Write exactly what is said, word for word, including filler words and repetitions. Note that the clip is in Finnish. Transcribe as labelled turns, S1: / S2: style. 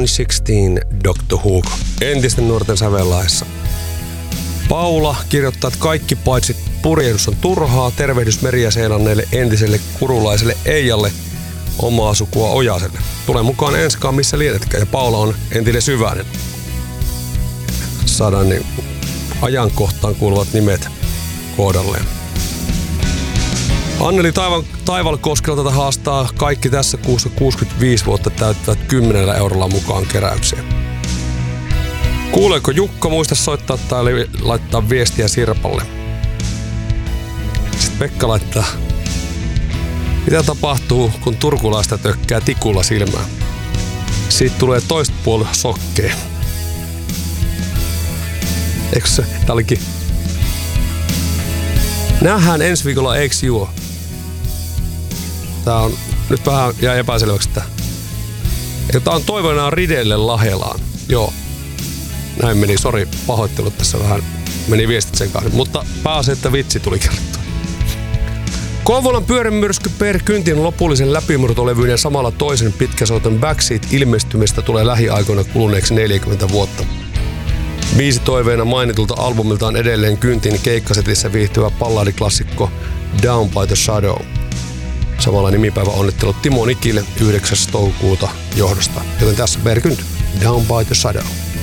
S1: sixteen Doctor Who entisten nuorten sävellaessa. Paula kirjoittaa, että kaikki paitsi purjehdus on turhaa. Tervehdys Meriä-Seelanneille entiselle kurulaiselle Eijalle, omaa sukua Ojaselle. Tule mukaan enskaan missä lienetkään. Ja Paula on entinen Syvänen. Saadaan niin ajankohtaan kuuluvat nimet kohdalleen. Anneli Taival, Taivalkoskelta haastaa kaikki tässä kuussa kuusikymmentäviisi vuotta täyttävät kymmenellä eurolla mukaan keräyksiä. Kuuleeko Jukka, muista soittaa tai laittaa viestiä Sirpalle. Sitten Pekka laittaa, mitä tapahtuu, kun turkulaista tökkää tikulla silmään? Siitä tulee toista puoli sokkeen. Eikö se? Tää olikin. Nähdään ensi viikolla, eiks juo? Tää on nyt vähän jää epäselväksi tää. Ja tää on toivonaan Ridelle Lahelaan. Joo. Näin meni, sori, pahoittelut tässä vähän. Meni viestit sen kanssa. Mutta pääasi, että vitsi tuli kerrottua. Kouvolan pyörämyrsky Per Kyntin lopullisen läpimurtolevyn ja samalla toisen pitkäsoiton Backseat ilmestymistä tulee lähiaikoina kuluneeksi neljäkymmentä vuotta. Biisi toiveena mainitulta albumilta on edelleen Kyntin keikkasetissä viihtyvä balladiklassikko Down by the Shadow. Samalla nimipäivä onnittelut Timo Nikille yhdeksäs toukokuuta johdosta. Joten tässä Per Kynt, Down by the Shadow.